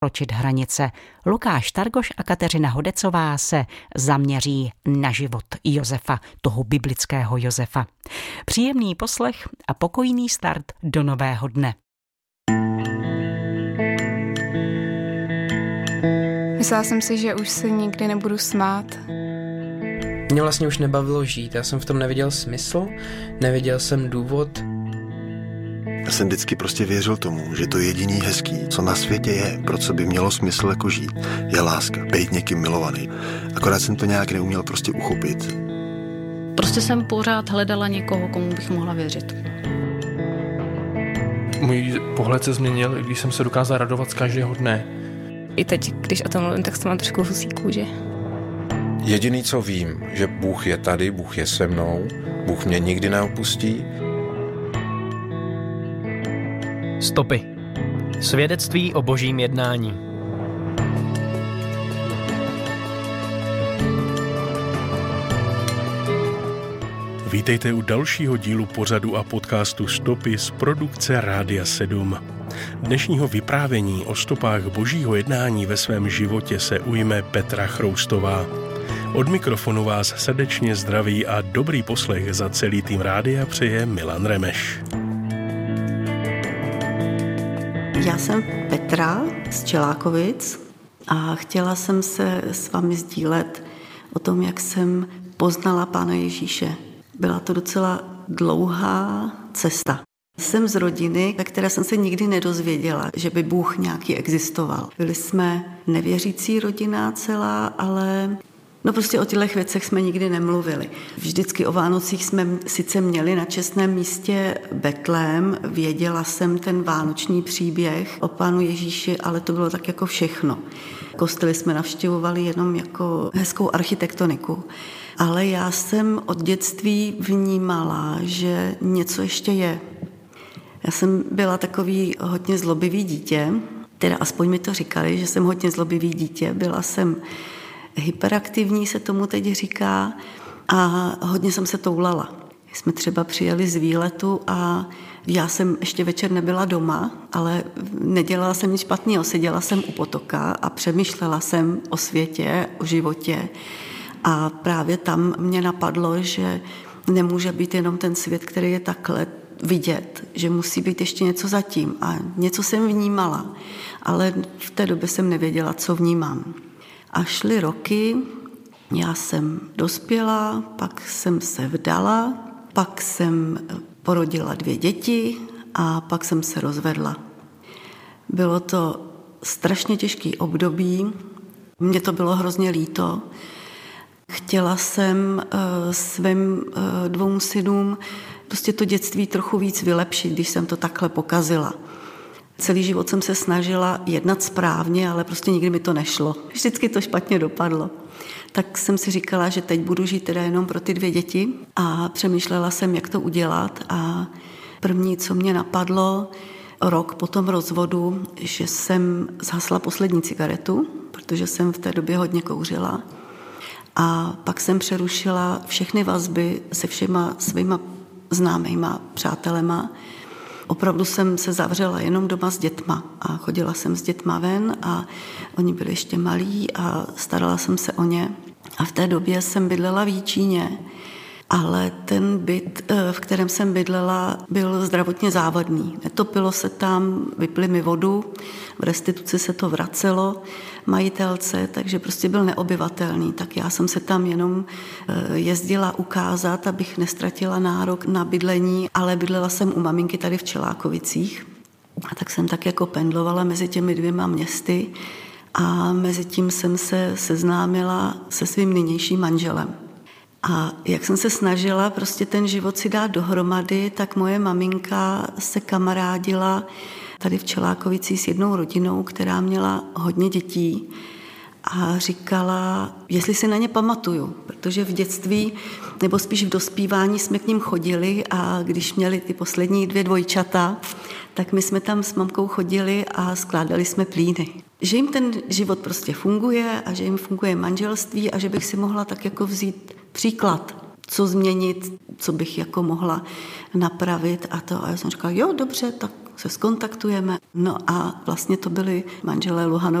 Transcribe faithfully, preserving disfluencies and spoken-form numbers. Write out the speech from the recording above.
Překročit hranice. Lukáš Targoš a Kateřina Hodecová se zaměří na život Josefa, toho biblického Josefa. Příjemný poslech a pokojný start do nového dne. Myslela jsem si, že už se nikdy nebudu smát. Mě vlastně už nebavilo žít, já jsem v tom neviděl smysl, neviděl jsem důvod. Já jsem vždycky prostě věřil tomu, že to jediný hezký, co na světě je, pro co by mělo smysl jako žít, je láska, být někým milovaný. Akorát jsem to nějak neuměl prostě uchopit. Prostě jsem pořád hledala někoho, komu bych mohla věřit. Můj pohled se změnil, i když jsem se dokázal radovat z každého dne. I teď, když o tom mluvím, tak jsem mám trošku husí kůži. Jediný, co vím, že Bůh je tady, Bůh je se mnou, Bůh mě nikdy neopustí. Stopy. Svědectví o božím jednání. Vítejte u dalšího dílu pořadu a podcastu Stopy z produkce Rádia sedm. Dnešního vyprávění o stopách božího jednání ve svém životě se ujme Petra Chroustová. Od mikrofonu vás srdečně zdraví a dobrý poslech za celý tým rádia přeje Milan Remeš. Já jsem Petra z Čelákovic a chtěla jsem se s vámi sdílet o tom, jak jsem poznala Pána Ježíše. Byla to docela dlouhá cesta. Jsem z rodiny, ve které jsem se nikdy nedozvěděla, že by Bůh nějaký existoval. Byli jsme nevěřící rodina celá, ale no prostě o těchto věcech jsme nikdy nemluvili. Vždycky o Vánocích jsme sice měli na čestném místě Betlém, věděla jsem ten vánoční příběh o Pánu Ježíši, ale to bylo tak jako všechno. Kostely jsme navštěvovali jenom jako hezkou architektoniku. Ale já jsem od dětství vnímala, že něco ještě je. Já jsem byla takový hodně zlobivý dítě, teda aspoň mi to říkali, že jsem hodně zlobivý dítě. Byla jsem hyperaktivní, se tomu teď říká, a hodně jsem se toulala. Jsme třeba přijeli z výletu a já jsem ještě večer nebyla doma, ale nedělala jsem nic špatného. Seděla jsem u potoka a přemýšlela jsem o světě, o životě. A právě tam mě napadlo, že nemůže být jenom ten svět, který je takhle vidět, že musí být ještě něco zatím. A něco jsem vnímala, ale v té době jsem nevěděla, co vnímám. A šly roky, já jsem dospěla, pak jsem se vdala, pak jsem porodila dvě děti a pak jsem se rozvedla. Bylo to strašně těžký období, mně to bylo hrozně líto. Chtěla jsem uh, svým uh, dvou synům prostě to dětství trochu víc vylepšit, když jsem to takhle pokazila. Celý život jsem se snažila jednat správně, ale prostě nikdy mi to nešlo. Vždycky to špatně dopadlo. Tak jsem si říkala, že teď budu žít teda jenom pro ty dvě děti a přemýšlela jsem, jak to udělat. A první, co mě napadlo, rok po tom rozvodu, že jsem zhasla poslední cigaretu, protože jsem v té době hodně kouřila. A pak jsem přerušila všechny vazby se všema svýma známejma přátelema. Opravdu jsem se zavřela jenom doma s dětma a chodila jsem s dětma ven a oni byli ještě malí a starala jsem se o ně. A v té době jsem bydlela v Jičíně, ale ten byt, v kterém jsem bydlela, byl zdravotně závadný. Netopilo se tam, vypli mi vodu, v restituci se to vracelo majitelce, takže prostě byl neobyvatelný. Tak já jsem se tam jenom jezdila ukázat, abych nestratila nárok na bydlení, ale bydlela jsem u maminky tady v Čelákovicích. A tak jsem tak jako pendlovala mezi těmi dvěma městy a mezi tím jsem se seznámila se svým nynějším manželem. A jak jsem se snažila prostě ten život si dát dohromady, tak moje maminka se kamarádila tady v Čelákovicích s jednou rodinou, která měla hodně dětí a říkala, jestli si na ně pamatuju, protože v dětství, nebo spíš v dospívání jsme k ním chodili a když měli ty poslední dvě dvojčata, tak my jsme tam s mamkou chodili a skládali jsme plíny. Že jim ten život prostě funguje a že jim funguje manželství a že bych si mohla tak jako vzít příklad, co změnit, co bych jako mohla napravit a to. A já jsem říkala, jo, dobře, tak se skontaktujeme. No a vlastně to byli manželé Luhanové.